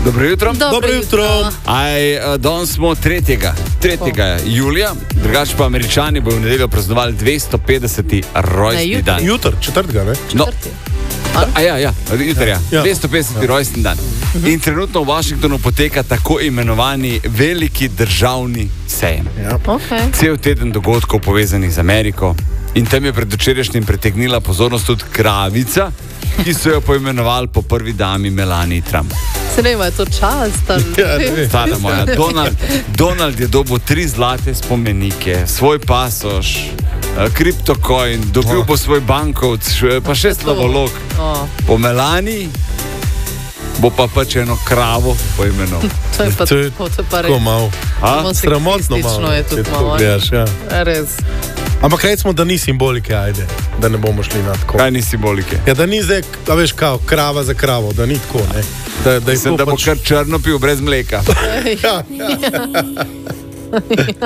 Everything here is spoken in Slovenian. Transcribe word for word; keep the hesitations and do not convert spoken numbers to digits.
Dobro jutro. Dobro jutro. Aj, danes smo tretjega julija, drugače pa Američani bodo v nedeljo praznovali dvesto petdeseti rojstni dan. Jutr, četrtega, ne? No. A ja, ja, jutr, ja. Ja. dvesto petdeseti rojstni dan. In trenutno v Washingtonu poteka tako imenovani veliki državni sejem. Ja. Okay. Cel teden dogodkov povezanih z Ameriko. In tam je pred včerajšnjim pritegnila pozornost tudi kravica, ki so jo poimenovali po prvi dami Melanie Trump. Se ne vem, je to čast ali... Ja, ne vem. Stara moja, Donald, Donald je dobil tri zlate spomenike, svoj pasoš, kriptocoin, dobil bo svoj bankovc, pa še slavolog. Oh. Po Melanie bo pa pač eno kravo poimenoval. To je pa, To je to je pa Tako res. malo. Samo Sramotno seksistično malo, je tudi če malo, to ne? gledaš, ja. Res. Ampak recimo, da ni simbolike, ajde, da ne bomo šli na tako. Kaj ni simbolike? Ja, da ni zdaj, a veš, kao, krava za kravo, da ni tako, ne? Da, da je Mislim, to da bo pač... kar črno pil brez mleka. Ja, ja.